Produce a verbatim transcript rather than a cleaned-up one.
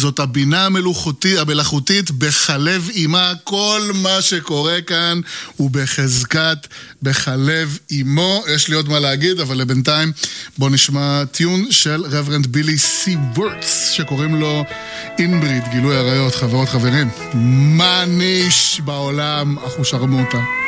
זאת הבינה המלאכותית, המלאכותית בחלב אימה, כל מה שקורה כאן הוא בחזקת בחלב אימו. יש לי עוד מה להגיד, אבל לבינתיים בוא נשמע טיון של רברנד בילי סי וורטס, שקוראים לו אינבריד, גילוי עריות. חברות חברים, מה ניש בעולם, אחו שרמוטה.